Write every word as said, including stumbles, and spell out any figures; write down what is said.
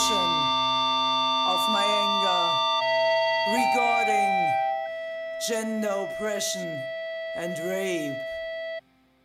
expression of my anger regarding gender oppression and rape.